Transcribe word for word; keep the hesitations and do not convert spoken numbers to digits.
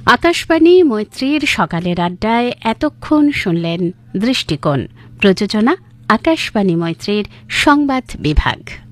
আকাশবাণী মৈত্রীর সকালের আড্ডায় এতক্ষণ শুনলেন দৃষ্টিকোণ। প্রযোজনা আকাশবাণী মৈত্রীর সংবাদ বিভাগ।